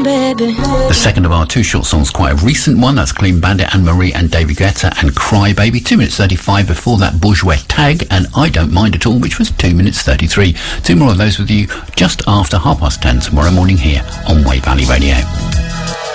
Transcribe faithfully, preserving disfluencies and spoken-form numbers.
on, baby. The second of our two short songs, quite a recent one. That's Clean Bandit, Anne Marie and David Guetta and Cry Baby. two minutes thirty-five before that, Bourgeois Tag and I Don't Mind At All, which was two minutes thirty-three. Two more of those with you just after half past ten tomorrow morning here on Wave Valley Radio.